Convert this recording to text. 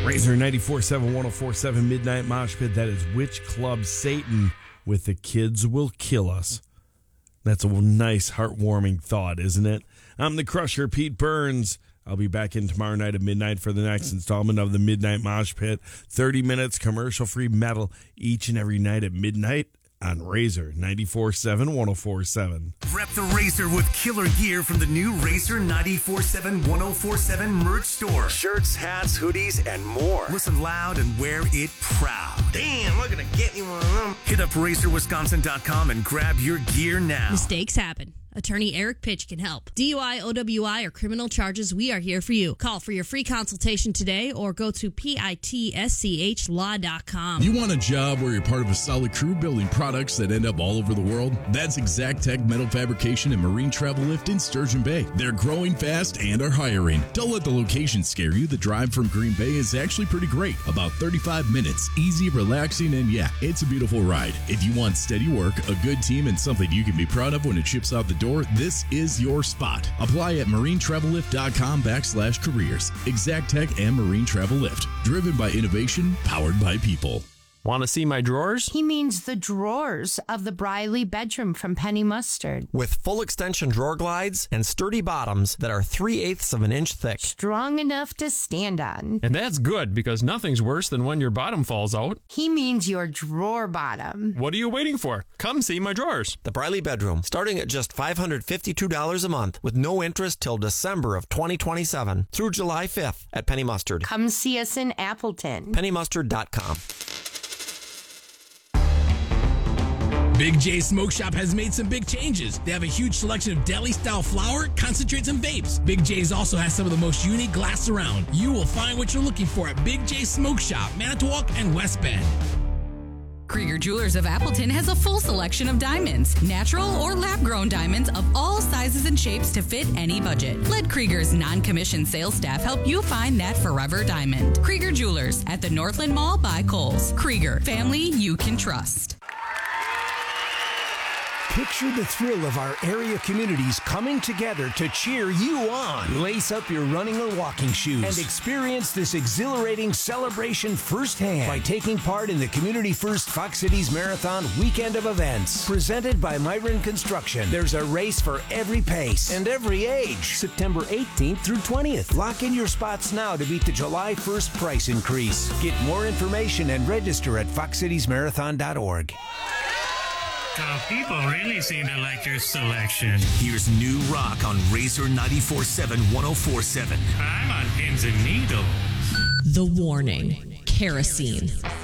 Razor 94.7, 104.7 Midnight Mosh Pit. That is Which Club Satan with The Kids Will Kill Us. That's a nice, heartwarming thought, isn't it? I'm the Crusher, Pete Burns. I'll be back in tomorrow night at midnight for the next installment of the Midnight Mosh Pit. 30 minutes commercial-free metal each and every night at midnight on Razor 94.7, 104.7. Rep the Razor with killer gear from the new Razor 94.7, 104.7 merch store. Shirts, hats, hoodies, and more. Listen loud and wear it proud. Damn, we're gonna get you one of them. Hit up RazorWisconsin.com and grab your gear now. Mistakes happen. Attorney Eric Pitch can help. DUI, OWI, or criminal charges, we are here for you. Call for your free consultation today or go to pitschlaw.com. You want a job where you're part of a solid crew building products that end up all over the world? That's ExactTech Metal Fabrication and Marine Travel Lift in Sturgeon Bay. They're growing fast and are hiring. Don't let the location scare you. The drive from Green Bay is actually pretty great. About 35 minutes. Easy, relaxing, and yeah, it's a beautiful ride. If you want steady work, a good team, and something you can be proud of when it ships out the door, this is your spot. Apply at marinetravelift.com/careers. ExactTech and Marine Travel Lift. Driven by innovation, powered by people. Want to see my drawers? He means the drawers of the Briley bedroom from Penny Mustard. With full extension drawer glides and sturdy bottoms that are 3/8 of an inch thick. Strong enough to stand on. And that's good because nothing's worse than when your bottom falls out. He means your drawer bottom. What are you waiting for? Come see my drawers. The Briley bedroom, starting at just $552 a month with no interest till December of 2027 through July 5th at Penny Mustard. Come see us in Appleton. PennyMustard.com. Big J Smoke Shop has made some big changes. They have a huge selection of deli-style flower, concentrates, and vapes. Big J's also has some of the most unique glass around. You will find what you're looking for at Big J Smoke Shop, Manitowoc and West Bend. Krieger Jewelers of Appleton has a full selection of diamonds, natural or lab-grown diamonds of all sizes and shapes to fit any budget. Let Krieger's non-commissioned sales staff help you find that forever diamond. Krieger Jewelers at the Northland Mall by Kohl's. Krieger, family you can trust. Picture the thrill of our area communities coming together to cheer you on. Lace up your running or walking shoes and experience this exhilarating celebration firsthand by taking part in the Community First Fox Cities Marathon weekend of events. Presented by Myron Construction, there's a race for every pace and every age. September 18th through 20th. Lock in your spots now to beat the July 1st price increase. Get more information and register at foxcitiesmarathon.org. People really seem to like your selection. Here's new rock on Razor 94.7, 104.7. I'm on pins and needles. The warning. Kerosene.